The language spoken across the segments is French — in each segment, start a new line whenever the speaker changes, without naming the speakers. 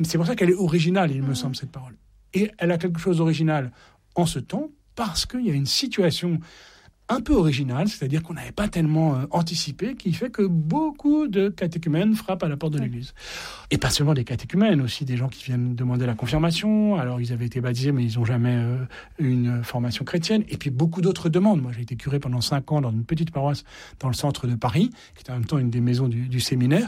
C'est pour ça qu'elle est originale, il me semble, cette parole. Et elle a quelque chose d'original en ce temps, parce qu'il y a une situation un peu originale, c'est-à-dire qu'on n'avait pas tellement anticipé, qui fait que beaucoup de catéchumènes frappent à la porte de l'église. Et pas seulement des catéchumènes, aussi des gens qui viennent demander la confirmation. Alors, ils avaient été baptisés, mais ils n'ont jamais eu une formation chrétienne. Et puis, beaucoup d'autres demandes. Moi, j'ai été curé pendant 5 ans dans une petite paroisse dans le centre de Paris, qui était en même temps une des maisons du séminaire.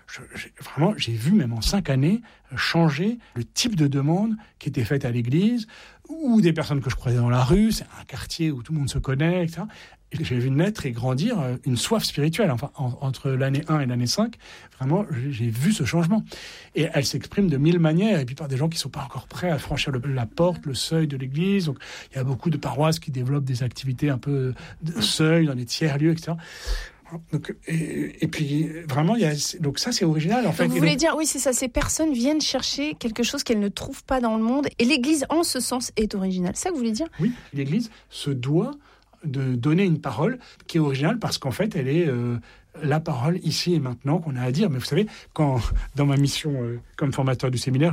J'ai vu, même en 5 années, changer le type de demande qui était faite à l'église, ou des personnes que je croisais dans la rue. C'est un quartier où tout le monde se connaît, etc. Et j'ai vu naître et grandir une soif spirituelle. Enfin, entre l'année 1 et l'année 5, vraiment, j'ai vu ce changement. Et elle s'exprime de 1000 manières, et puis par des gens qui ne sont pas encore prêts à franchir la porte, le seuil de l'église. Donc, il y a beaucoup de paroisses qui développent des activités un peu de seuil, dans des tiers-lieux, etc. Donc, et puis vraiment, donc ça c'est original en fait.
Vous voulez dire, oui c'est ça, ces personnes viennent chercher quelque chose qu'elles ne trouvent pas dans le monde, et l'Église en ce sens est originale. C'est ça que vous voulez dire ?
Oui, l'Église se doit de donner une parole qui est originale parce qu'en fait elle est la parole ici et maintenant qu'on a à dire. Mais vous savez, quand dans ma mission comme formateur du séminaire,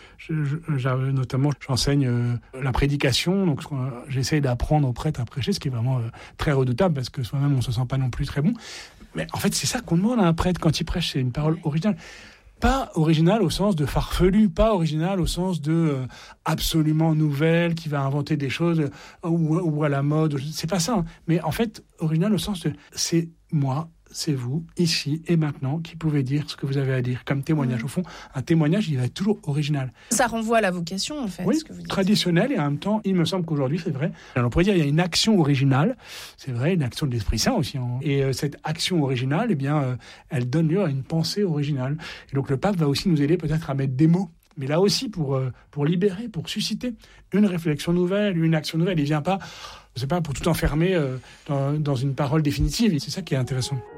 notamment j'enseigne la prédication, donc j'essaie d'apprendre aux prêtres à prêcher, ce qui est vraiment très redoutable parce que soi-même on se sent pas non plus très bon. Mais en fait c'est ça qu'on demande à un prêtre quand il prêche, c'est une parole originale. Pas original au sens de farfelu, pas original au sens de absolument nouvelle, qui va inventer des choses ou à la mode. C'est pas ça. Hein. Mais en fait, original au sens de c'est moi, c'est vous, ici et maintenant, qui pouvez dire ce que vous avez à dire, comme témoignage. Au fond, un témoignage, il va être toujours original.
Ça renvoie à la vocation, en fait.
Oui,
ce que vous dites.
Traditionnel, et en même temps, il me semble qu'aujourd'hui, c'est vrai. Alors, on pourrait dire qu'il y a une action originale, c'est vrai, une action de l'Esprit Saint aussi. Hein. Et cette action originale, eh bien, elle donne lieu à une pensée originale. Et donc, le pape va aussi nous aider peut-être à mettre des mots. Mais là aussi, pour libérer, pour susciter une réflexion nouvelle, une action nouvelle. Il ne vient pas, je sais pas, pour tout enfermer dans une parole définitive. Et c'est ça qui est intéressant.